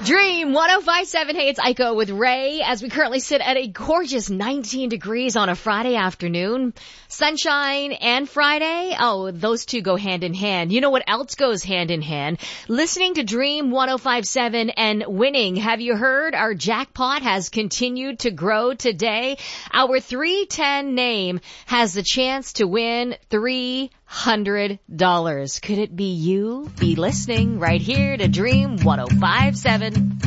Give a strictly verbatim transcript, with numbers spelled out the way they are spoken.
Dream one oh five point seven. Hey, it's Aiko with Ray as we currently sit at a gorgeous nineteen degrees on a Friday afternoon. Sunshine and Friday. Oh, those two go hand in hand. You know what else goes hand in hand? Listening to Dream one oh five point seven and winning. Have you heard our jackpot has continued to grow today? Our three ten name has the chance to win three hundred dollars. Could it be you? Be listening right here to Dream one oh five point seven.